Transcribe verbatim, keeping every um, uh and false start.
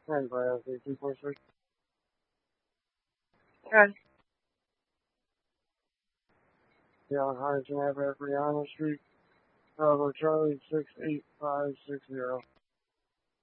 And Brad, eighteen point six. Okay. Yeah, Huntington Avenue, Brianna Street, Bravo Charlie, six eight five six zero.